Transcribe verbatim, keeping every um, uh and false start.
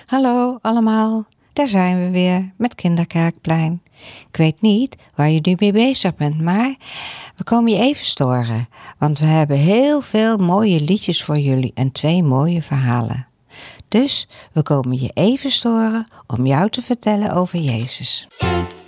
Hallo allemaal, daar zijn we weer met Kinderkerkplein. Ik weet niet waar je nu mee bezig bent, maar we komen je even storen. Want we hebben heel veel mooie liedjes voor jullie en twee mooie verhalen. Dus we komen je even storen om jou te vertellen over Jezus.